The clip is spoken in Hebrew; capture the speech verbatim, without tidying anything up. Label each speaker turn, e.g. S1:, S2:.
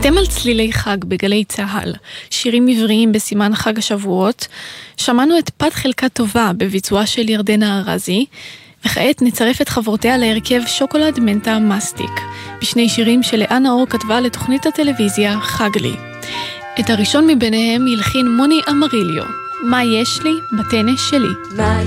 S1: אתם על צלילי חג בגלי צהל, שירים עבריים בסימן חג השבועות. שמענו את פת חלקה טובה בביצועה של ירדנה ארזי, וכעת נצרף את חברותיה להרכב שוקולד מנטה מסטיק, בשני שירים שלאה נאור כתבה לתוכנית הטלוויזיה חג לי. את הראשון מביניהם ילחין מוני אמריליו, מה יש לי בטנש שלי.
S2: מה